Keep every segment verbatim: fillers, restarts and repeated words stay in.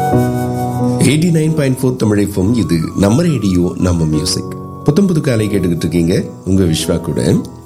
Eighty nine point four தமிழைப்பும் இது நம்ம radio நம்ம மியூசிக். புத்தம் புது காலை கேட்டுக்கிட்டு இருக்கீங்க. உங்க விஸ்வா கூட.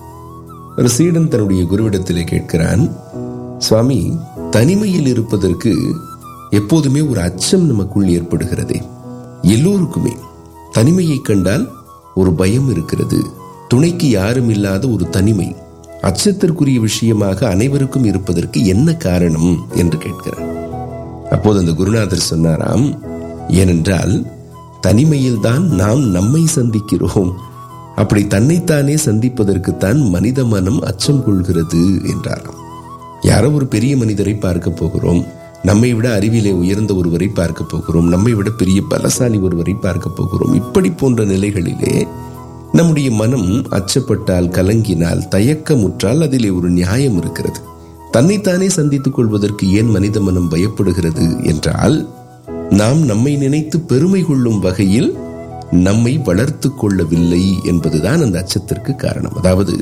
ஒரு சீடன் தன்னுடைய குருவிடத்திலே கேட்கிறான், சுவாமி, தனிமையில் இருப்பதற்கு எப்போதுமே ஒரு அச்சம் நமக்குள் ஏற்படுகிறதே. எல்லோருக்குமே தனிமையை கண்டால் ஒரு பயம் இருக்கிறது. துணைக்கு யாரும் இல்லாத ஒரு தனிமை அச்சத்திற்குரிய விஷயமாக அனைவருக்கும் இருப்பதற்கு என்ன காரணம் என்று கேட்கிறார். அப்போது அந்த குருநாதர் சொன்னாராம், ஏனென்றால் தனிமையில் தான் நாம் நம்மை சந்திக்கிறோம். அப்படி தன்னைத்தானே சந்திப்பதற்குத்தான் மனித மனம் அச்சம் கொள்கிறது என்றாராம். யாரோ ஒரு பெரிய மனிதரை பார்க்க போகிறோம், நம்மை விட அறிவிலே உயர்ந்த ஒருவரை பார்க்க போகிறோம், நம்மை விட பெரிய பலசாலி ஒருவரை பார்க்க போகிறோம். இப்படி போன்ற நிலைகளிலே நம்முடைய மனம் அச்சப்பட்டால், கலங்கினால், தயக்கமுற்றால் அதிலே ஒரு நியாயம் இருக்கிறது. தன்னைத்தானே சந்தித்துக் கொள்வதற்கு ஏன் மனித மனம் பயப்படுகிறது என்றால், நாம் நம்மை நினைத்து பெருமை கொள்ளும் வகையில் நம்மை வளர்த்து கொள்ளவில்லை என்பதுதான் அந்த அச்சத்திற்கு காரணம். அதாவது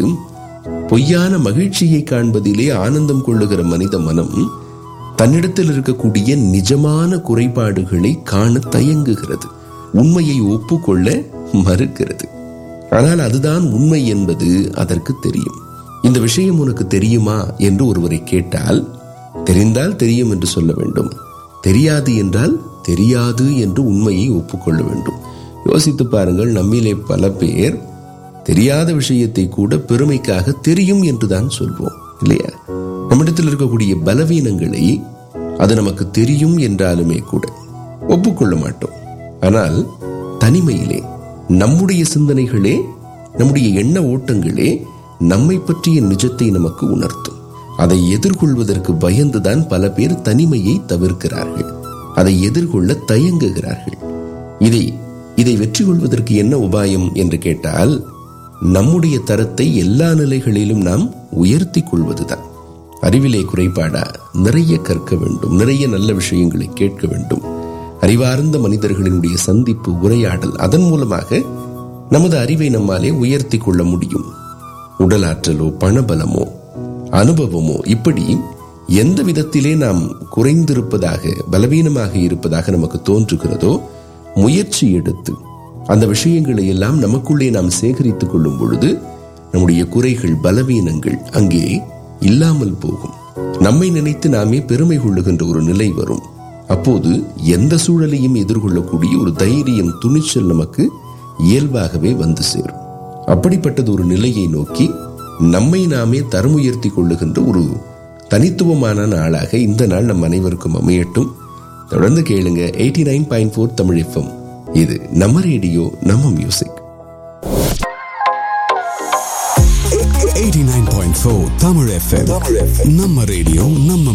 பொய்யான மகிழ்ச்சியை காண்பதிலே ஆனந்தம் கொள்ளுகிற மனித மனம் தன்னிடத்தில் இருக்கக்கூடிய நிஜமான குறைபாடுகளை காண தயங்குகிறது, உண்மையை ஒப்புக்கொள்ள மறுக்கிறது. ஆனால் அதுதான் உண்மை என்பது அதற்கு தெரியும். இந்த விஷயம் உனக்கு தெரியுமா என்று ஒருவரை கேட்டால், தெரிந்தால் தெரியும் என்று சொல்ல வேண்டும், தெரியாது என்றால் தெரியாது என்று உண்மையை ஒப்புக்கொள்ள வேண்டும். யோசித்து பாருங்கள், நம்மிலே பல பேர் தெரியாத விஷயத்தை கூட பெருமைக்காக தெரியும் என்றுதான் சொல்வோம், இல்லையா? நம்மிடத்தில் இருக்கக்கூடிய பலவீனங்களை அது நமக்கு தெரியும் என்றாலுமே கூட ஒப்புக்கொள்ள மாட்டோம். ஆனால் தனிமையிலே நம்முடைய சிந்தனைகளே, நம்முடைய எண்ண ஓட்டங்களே நம்மை பற்றிய நிஜத்தை நமக்கு உணர்த்தும். அதை எதிர்கொள்வதற்கு பயந்துதான் பல பேர் தனிமையை தவிர்க்கிறார்கள், அதை எதிர்கொள்ள தயங்குகிறார்கள். இதை இதை வெற்றி கொள்வதற்கு என்ன உபாயம் என்று கேட்டால், நம்முடைய தரத்தை எல்லா நிலைகளிலும் நாம் உயர்த்தி கொள்வதுதான். அறிவிலே குறைபாடா? நிறைய கற்க வேண்டும், நிறைய நல்ல விஷயங்களை கேட்க வேண்டும். அறிவார்ந்த மனிதர்களினுடைய சந்திப்பு, உரையாடல், அதன் மூலமாக நமது அறிவை நம்மாலே உயர்த்தி கொள்ள முடியும். உடல் ஆற்றலோ, பணபலமோ, அனுபவமோ, இப்படி எந்த விதத்திலே நாம் குறைந்திருப்பதாக, பலவீனமாக இருப்பதாக நமக்கு தோன்றுகிறதோ, முயற்சி எடுத்து அந்த விஷயங்களை எல்லாம் நமக்குள்ளே நாம் சேகரித்துக் கொள்ளும் பொழுது நம்முடைய குறைகள், பலவீனங்கள் அங்கே இல்லாமல் போகும். நம்மை நினைத்து நாமே பெருமை கொள்ளுகின்ற ஒரு நிலை வரும். அப்போது எந்த சூழலையும் எதிர்கொள்ளக்கூடிய ஒரு தைரியம், துணிச்சல் நமக்கு இயல்பாகவே வந்து சேரும். அப்படிப்பட்டது ஒரு நிலையை நோக்கி நம்மை நாமே தரம் உயர்த்தி கொள்ளுகின்ற ஒரு தனித்துவமான நாளாக இந்த நாள் நம் அனைவருக்கும் அமையட்டும். தொடர்ந்து கேளுங்க eighty nine point four Tamil FM. இது நம்ம ரேடியோ நம்ம music. Eighty nine point four Tamil FM, நம்ம ரேடியோ நம்ம